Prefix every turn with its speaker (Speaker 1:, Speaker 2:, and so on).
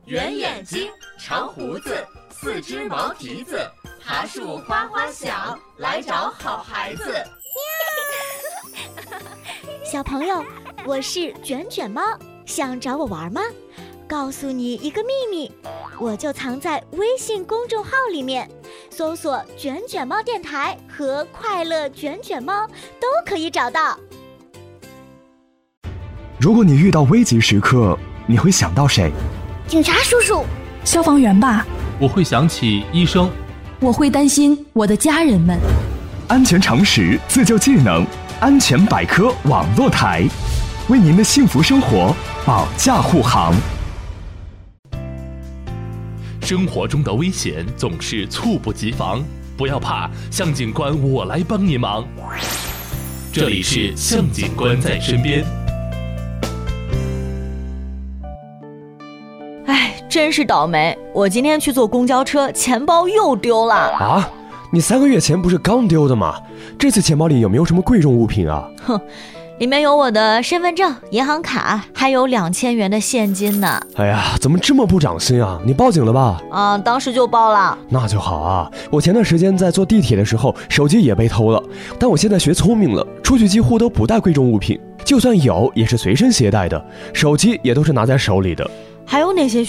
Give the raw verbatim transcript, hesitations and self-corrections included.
Speaker 1: 圆眼睛，长胡子，四只毛蹄子，爬树哗哗响，来找好孩子。
Speaker 2: 小朋友，我是卷卷猫，想找我玩吗？告诉你一个秘密，我就藏在微信公众号里面，搜索卷卷猫电台和快乐卷卷猫都可以找到。
Speaker 3: 如果你遇到危急时刻，你会想到谁？
Speaker 2: 警察叔叔，
Speaker 4: 消防员吧。
Speaker 5: 我会想起医生。
Speaker 4: 我会担心我的家人们。
Speaker 3: 安全常识，自救技能，安全百科网络台，为您的幸福生活保驾护航。
Speaker 5: 生活中的危险总是猝不及防，不要怕，向警官我来帮你忙。这里是向警官在身边。
Speaker 6: 哎，真是倒霉！我今天去坐公交车，钱包又丢了。
Speaker 7: 啊？你三个月前不是刚丢的吗？这次钱包里有没有什么贵重物品啊？
Speaker 6: 哼，里面有我的身份证、银行卡，还有两千元的现金呢。
Speaker 7: 哎呀，怎么这么不长心啊？你报警了吧？
Speaker 6: 啊，当时就报了。
Speaker 7: 那就好啊。我前段时间在坐地铁的时候，手机也被偷了，但我现在学聪明了，出去几乎都不带贵重物品，就算有也是随身携带的，手机也都是拿在手里的。
Speaker 6: 还有哪些